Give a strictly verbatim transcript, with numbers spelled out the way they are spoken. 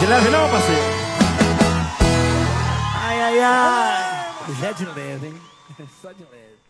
leve não, parceiro? Ai, ai, ai. Já de leve, hein? Só de leve.